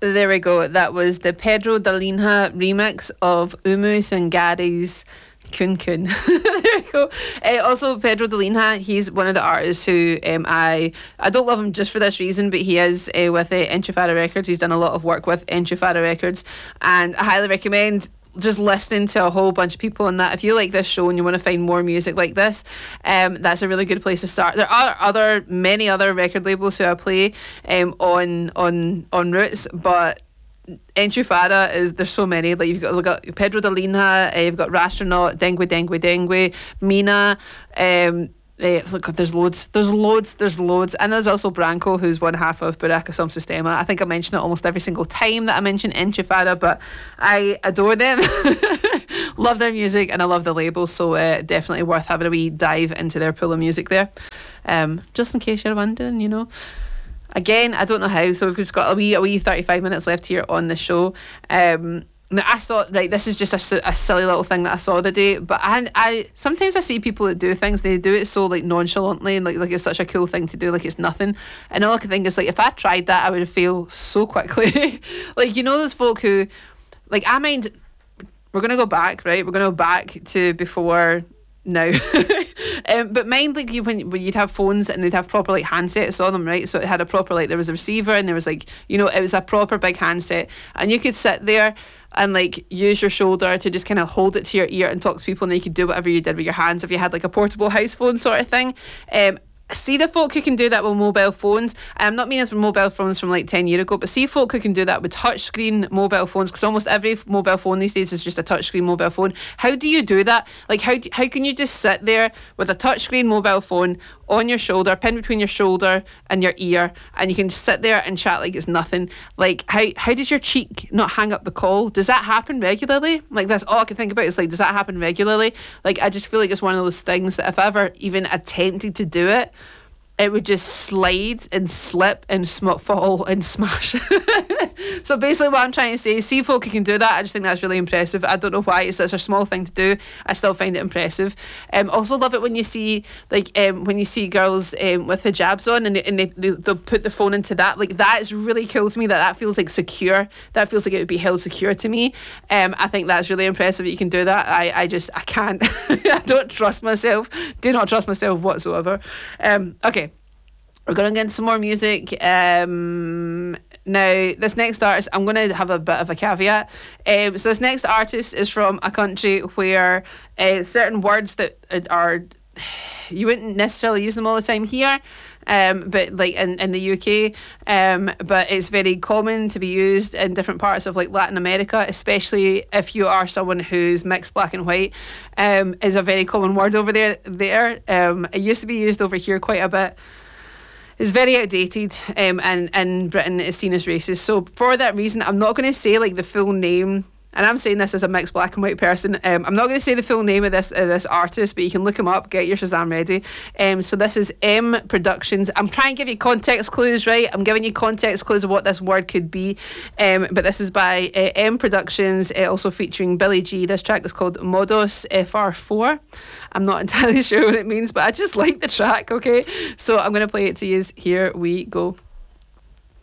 There we go. That was the Pedro Dalinha remix of Umu Sangari's Kun Kun. There we go. Also, Pedro Dalinha, he's one of the artists who I don't love him just for this reason, but he is with Enchufada Records. He's done a lot of work with Enchufada Records, and I highly recommend just listening to a whole bunch of people on that. If you like this show and you want to find more music like this, that's a really good place to start. There are many other record labels who I play on Roots, but Enchufada there's so many. Like you've got Pedro Dalinha, you've got Rastronaut, Dengue, Mina. Look, there's loads, and there's also Branco, who's one half of Buraka Som Sistema. I think I mention it almost every single time that I mention Enchufada, but I adore them. Love their music and I love the label, so definitely worth having a wee dive into their pool of music there. Just in case you're wondering, you know. Again, I don't know how, so we've just got a wee 35 minutes left here on the show. I saw, right, this is just a silly little thing that I saw the day, but I sometimes I see people that do things, they do it so like nonchalantly and like it's such a cool thing to do, like it's nothing, and all I can think is like if I tried that I would fail so quickly. Like, you know, those folk who, like, I mind, we're going to go back, right, we're going to go back to before now. But mind, like, when you'd have phones and they'd have proper like handsets on them, right? So it had a proper, like, there was a receiver and there was like, you know, it was a proper big handset, and you could sit there and like use your shoulder to just kind of hold it to your ear and talk to people, and then you could do whatever you did with your hands if you had like a portable house phone sort of thing. See the folk who can do that with mobile phones. I'm not meaning for mobile phones from like 10 years ago, but see folk who can do that with touchscreen mobile phones, because almost every mobile phone these days is just a touchscreen mobile phone. How do you do that? Like, how can you just sit there with a touchscreen mobile phone on your shoulder, pinned between your shoulder and your ear, and you can just sit there and chat like it's nothing? Like, how does your cheek not hang up the call? Does that happen regularly? Like, that's all I can think about is like, does that happen regularly? Like, I just feel like it's one of those things that if I ever even attempted to do it, it would just slide and slip and fall and smash. So basically what I'm trying to say is, see folk who can do that, I just think that's really impressive. I don't know why it's such a small thing to do. I still find it impressive. Also love it when you see girls with hijabs on and they'll put the phone into that. Like, that is really cool to me. That feels like secure. That feels like it would be held secure to me. I think that's really impressive that you can do that. I can't. I don't trust myself. Do not trust myself whatsoever. Okay. We're going to get into some more music. Now, this next artist, I'm going to have a bit of a caveat. So this next artist is from a country where certain words that are, you wouldn't necessarily use them all the time here, but like in the UK, but it's very common to be used in different parts of like Latin America, especially if you are someone who's mixed black and white. Is a very common word over there. It used to be used over here quite a bit. It's very outdated, and in Britain it's seen as racist. So for that reason, I'm not going to say like the full name, and I'm saying this as a mixed black and white person. I'm not going to say the full name of this artist, but you can look him up, get your Shazam ready. So this is M Productions. I'm trying to give you context clues, right? I'm giving you context clues of what this word could be. But this is by M Productions, also featuring Billy G. This track is called Modos FR4. I'm not entirely sure what it means, but I just like the track, okay? So I'm going to play it to you. Here we go.